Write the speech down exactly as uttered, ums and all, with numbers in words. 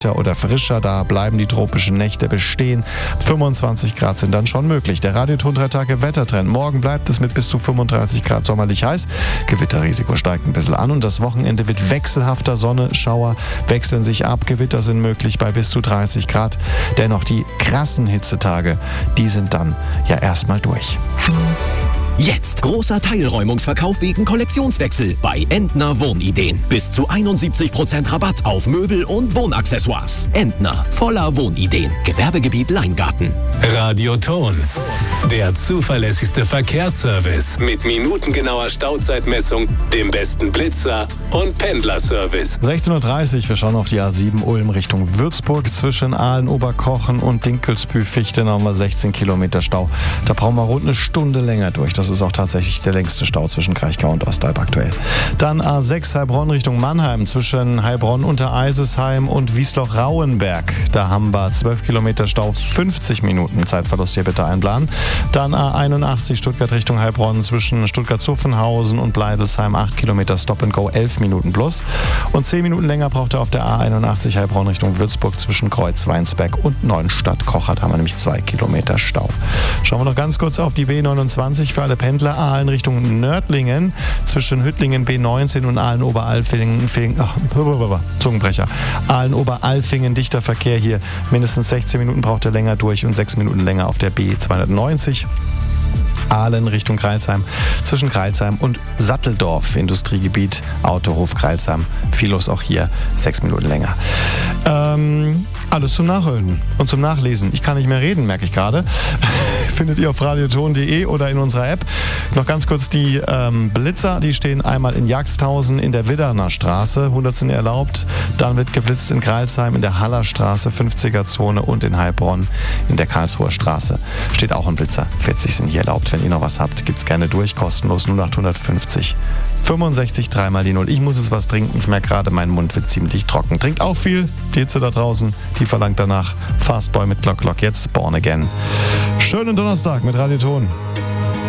oder frischer, da bleiben die tropischen Nächte bestehen. fünfundzwanzig Grad sind dann schon möglich. Der Radioton drei Tage Wettertrend. Morgen bleibt es mit bis zu fünfunddreißig Grad sommerlich heiß. Gewitterrisiko steigt ein bisschen an und das Wochenende wird wechselhafter. Sonne, Schauer wechseln sich ab. Gewitter sind möglich bei bis zu dreißig Grad. Dennoch die krassen Hitzetage, die sind dann ja erstmal durch. Jetzt großer Teilräumungsverkauf wegen Kollektionswechsel bei Entner Wohnideen. Bis zu einundsiebzig Prozent Rabatt auf Möbel und Wohnaccessoires. Entner, voller Wohnideen. Gewerbegebiet Leingarten. Radioton, der zuverlässigste Verkehrsservice mit minutengenauer Stauzeitmessung, dem besten Blitzer und Pendlerservice. sechzehn Uhr dreißig, wir schauen auf die A sieben Ulm Richtung Würzburg. Zwischen Aalen, Oberkochen und Dinkelsbühl-Fichte haben wir sechzehn Kilometer Stau. Da brauchen wir rund eine Stunde länger durch. Das ist auch tatsächlich der längste Stau zwischen Kraichgau und Ostalb aktuell. Dann A sechs Heilbronn Richtung Mannheim zwischen Heilbronn unter Eisesheim und Wiesloch-Rauenberg. Da haben wir zwölf Kilometer Stau, fünfzig Minuten Zeitverlust hier bitte einplanen. Dann A einundachtzig Stuttgart Richtung Heilbronn zwischen Stuttgart-Zuffenhausen und Bleidelsheim, acht Kilometer Stop and Go, elf Minuten plus. Und zehn Minuten länger braucht er auf der A einundachtzig Heilbronn Richtung Würzburg zwischen Kreuz-Weinsberg und Neuenstadt-Kochert. Haben wir nämlich zwei Kilometer Stau. Schauen wir noch ganz kurz auf die B neunundzwanzig für alle Pendler. Aalen Richtung Nördlingen zwischen Hüttlingen B neunzehn und Aalen-Oberalfingen. Ach, Zungenbrecher. Aalen-Oberalfingen, dichter Verkehr hier. Mindestens sechzehn Minuten braucht er länger durch und sechs Minuten länger auf der B zweihundertneunzig. Aalen Richtung Crailsheim, zwischen Crailsheim und Satteldorf, Industriegebiet, Autohof Crailsheim. Viel los auch hier, sechs Minuten länger. Ähm, alles zum Nachhören und zum Nachlesen. Ich kann nicht mehr reden, merke ich gerade. Findet ihr auf radioton punkt de oder in unserer App. Noch ganz kurz die ähm, Blitzer, die stehen einmal in Jagsthausen in der Widderner Straße, hundert sind erlaubt. Dann wird geblitzt in Crailsheim in der Hallerstraße, fünfziger Zone und in Heilbronn in der Karlsruher Straße. Steht auch ein Blitzer, vierzig sind hier erlaubt. Wenn ihr noch was habt, gibt's gerne durch, kostenlos null acht fünfzig fünfundsechzig dreimal die null. Ich muss jetzt was trinken, ich merke gerade, mein Mund wird ziemlich trocken. Trinkt auch viel, die Hitze da draußen, die verlangt danach. Fastboy mit Glock Glock, jetzt Born Again. Schönen Donnerstag mit Radioton.